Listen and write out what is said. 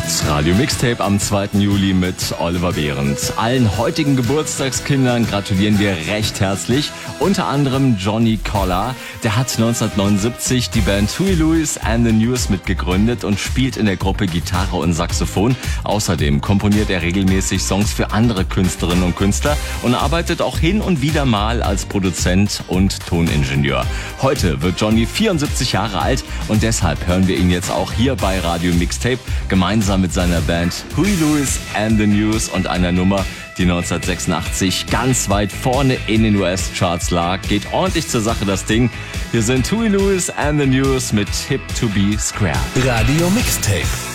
Das Radio Mixtape am 2. Juli mit Oliver Behrens. Allen heutigen Geburtstagskindern gratulieren wir recht herzlich. Unter anderem Johnny Collar. Der hat 1979 die Band Huey Lewis and the News mitgegründet und spielt in der Gruppe Gitarre und Saxophon. Außerdem komponiert er regelmäßig Songs für andere Künstlerinnen und Künstler und arbeitet auch hin und wieder mal als Produzent und Toningenieur. Heute wird Johnny 74 Jahre alt und deshalb hören wir ihn jetzt auch hier bei Radio Mixtape gemeinsam mit seiner Band Huey Lewis and the News und einer Nummer, die 1986 ganz weit vorne in den US-Charts lag. Geht ordentlich zur Sache, das Ding. Hier sind Huey Lewis and the News mit Hip to be Square. Radio Mixtape.